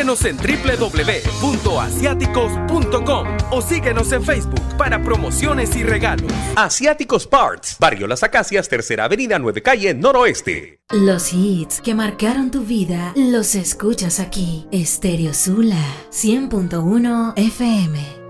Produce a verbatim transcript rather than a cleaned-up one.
Visítenos en doble u doble u doble u punto asiáticos punto com o síguenos en Facebook para promociones y regalos. Asiáticos Parts, Barrio Las Acacias, Tercera Avenida, nueve Calle, Noroeste. Los hits que marcaron tu vida los escuchas aquí. Estéreo Sula, cien punto uno F M.